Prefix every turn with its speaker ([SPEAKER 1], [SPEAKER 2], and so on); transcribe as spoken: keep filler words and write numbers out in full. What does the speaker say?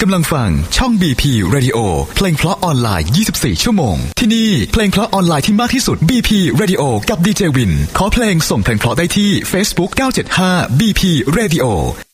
[SPEAKER 1] กำลังฟังช่อง บี พี Radio เพลงเพราะออนไลน์ยี่สิบสี่ชั่วโมงที่นี่เพลงเพราะออนไลน์ที่มากที่สุด บี พี Radio กับดีเจวินขอเพลงส่งเพลงเพราะได้ที่ Facebook เก้าเจ็ดห้า บี พี Radio